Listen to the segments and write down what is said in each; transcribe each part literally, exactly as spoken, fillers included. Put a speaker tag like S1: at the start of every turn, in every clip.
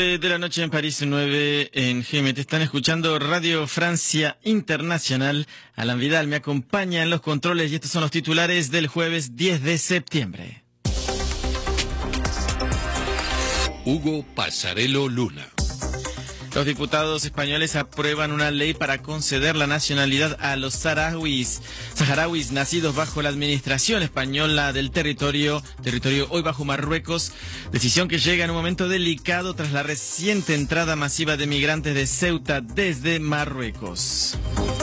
S1: De la noche en París, nueve en G M. Te están escuchando Radio Francia Internacional. Alan Vidal me acompaña en los controles y estos son los titulares del jueves diez de septiembre.
S2: Hugo Pasarello Luna.
S1: Los diputados españoles aprueban una ley para conceder la nacionalidad a los saharauis, saharauis nacidos bajo la administración española del territorio, territorio hoy bajo Marruecos, decisión que llega en un momento delicado tras la reciente entrada masiva de migrantes de Ceuta desde Marruecos.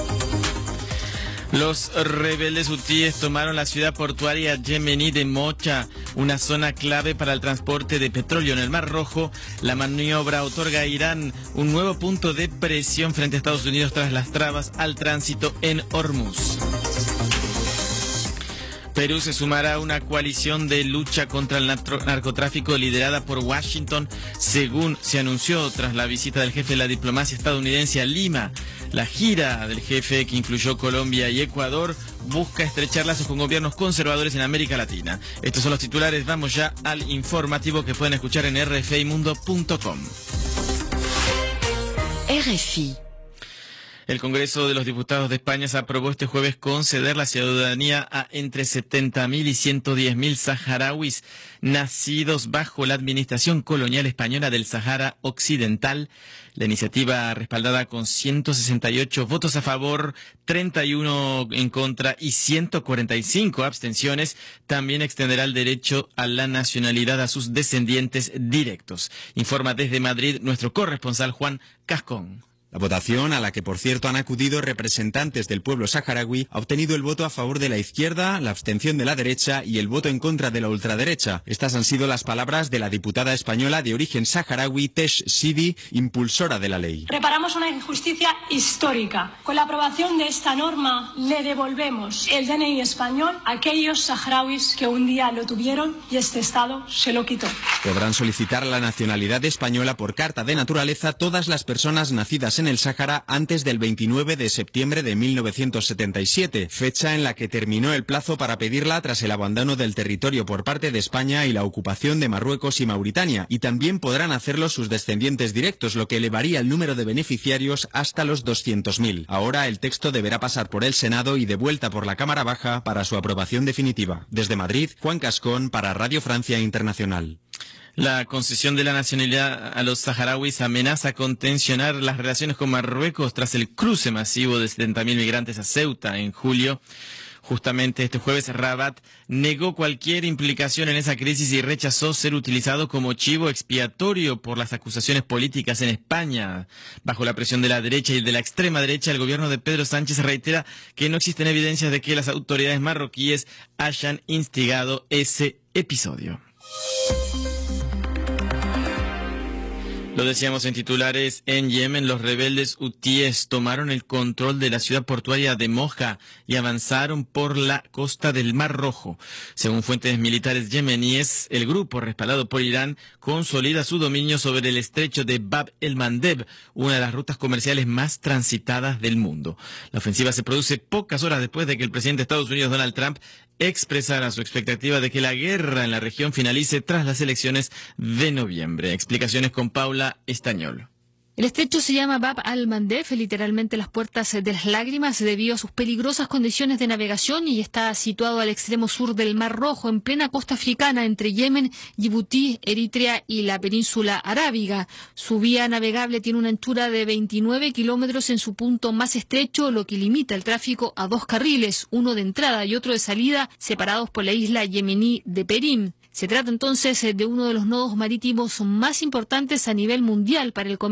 S1: Los rebeldes hutíes tomaron la ciudad portuaria yemení de Mocha, una zona clave para el transporte de petróleo en el Mar Rojo. La maniobra otorga a Irán un nuevo punto de presión frente a Estados Unidos tras las trabas al tránsito en Hormuz. Perú se sumará a una coalición de lucha contra el narcotráfico liderada por Washington, según se anunció tras la visita del jefe de la diplomacia estadounidense a Lima. La gira del jefe, que incluyó Colombia y Ecuador, busca estrechar lazos con gobiernos conservadores en América Latina. Estos son los titulares. Vamos ya al informativo que pueden escuchar en r f i mundo punto com.
S3: R F I.
S1: El Congreso de los Diputados de España aprobó este jueves conceder la ciudadanía a entre setenta mil y ciento diez mil saharauis nacidos bajo la administración colonial española del Sahara Occidental. La iniciativa, respaldada con ciento sesenta y ocho votos a favor, treinta y uno en contra y ciento cuarenta y cinco abstenciones, también extenderá el derecho a la nacionalidad a sus descendientes directos. Informa desde Madrid nuestro corresponsal Juan Cascón.
S4: La votación, a la que por cierto han acudido representantes del pueblo saharaui, ha obtenido el voto a favor de la izquierda, la abstención de la derecha y el voto en contra de la ultraderecha. Estas han sido las palabras de la diputada española de origen saharaui, Tesh Sidi, impulsora de la ley.
S5: Reparamos una injusticia histórica. Con la aprobación de esta norma le devolvemos el D N I español a aquellos saharauis que un día lo tuvieron y este Estado se lo quitó.
S4: Podrán solicitar la nacionalidad española por carta de naturaleza todas las personas nacidas en el Sáhara antes del veintinueve de septiembre de mil novecientos setenta y siete, fecha en la que terminó el plazo para pedirla tras el abandono del territorio por parte de España y la ocupación de Marruecos y Mauritania, y también podrán hacerlo sus descendientes directos, lo que elevaría el número de beneficiarios hasta los doscientos mil. Ahora el texto deberá pasar por el Senado y de vuelta por la Cámara Baja para su aprobación definitiva. Desde Madrid, Juan Cascón para Radio Francia Internacional.
S1: La concesión de la nacionalidad a los saharauis amenaza con tensionar las relaciones con Marruecos tras el cruce masivo de setenta mil migrantes a Ceuta en julio. Justamente este jueves, Rabat negó cualquier implicación en esa crisis y rechazó ser utilizado como chivo expiatorio por las acusaciones políticas en España. Bajo la presión de la derecha y de la extrema derecha, el gobierno de Pedro Sánchez reitera que no existen evidencias de que las autoridades marroquíes hayan instigado ese episodio. Lo decíamos en titulares, en Yemen los rebeldes hutíes tomaron el control de la ciudad portuaria de Moja y avanzaron por la costa del Mar Rojo. Según fuentes militares yemeníes, el grupo respaldado por Irán consolida su dominio sobre el estrecho de Bab el-Mandeb, una de las rutas comerciales más transitadas del mundo. La ofensiva se produce pocas horas después de que el presidente de Estados Unidos, Donald Trump, expresara su expectativa de que la guerra en la región finalice tras las elecciones de noviembre. Explicaciones con Paula Estañol.
S3: El estrecho se llama Bab al-Mandeb, literalmente las puertas de las lágrimas, debido a sus peligrosas condiciones de navegación, y está situado al extremo sur del Mar Rojo, en plena costa africana, entre Yemen, Djibouti, Eritrea y la península arábiga. Su vía navegable tiene una anchura de veintinueve kilómetros en su punto más estrecho, lo que limita el tráfico a dos carriles, uno de entrada y otro de salida, separados por la isla yemení de Perim. Se trata entonces de uno de los nodos marítimos más importantes a nivel mundial para el comercio